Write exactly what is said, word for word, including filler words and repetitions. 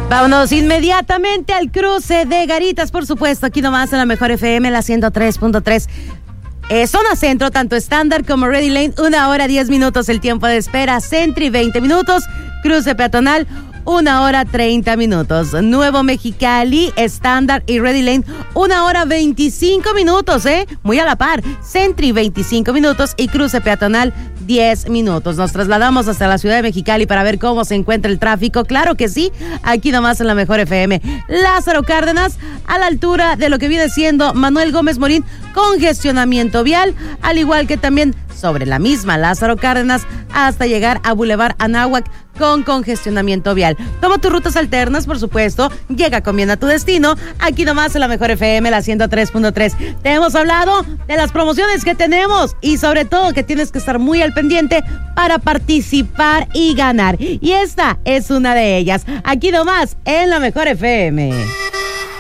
Vámonos inmediatamente al cruce de Garitas, por supuesto, aquí nomás en la Mejor F M, la ciento tres punto tres. Eh, zona centro, tanto estándar como Ready Lane, una hora diez minutos el tiempo de espera. Sentry, veinte minutos. Cruce peatonal, una hora treinta minutos. Nuevo Mexicali, estándar y Ready Lane, una hora veinticinco minutos, ¿eh? Muy a la par. Sentry, veinticinco minutos y cruce peatonal, diez minutos. Nos trasladamos hasta la ciudad de Mexicali para ver cómo se encuentra el tráfico. Claro que sí, aquí nomás en la Mejor F M. Lázaro Cárdenas, a la altura de lo que viene siendo Manuel Gómez Morín, congestionamiento vial, al igual que también sobre la misma Lázaro Cárdenas hasta llegar a Boulevard Anáhuac con congestionamiento vial. Toma tus rutas alternas, por supuesto. Llega con bien a tu destino. Aquí nomás en la Mejor F M, la ciento tres punto tres. Te hemos hablado de las promociones que tenemos y sobre todo que tienes que estar muy al pendiente para participar y ganar. Y esta es una de ellas. Aquí nomás en la Mejor F M.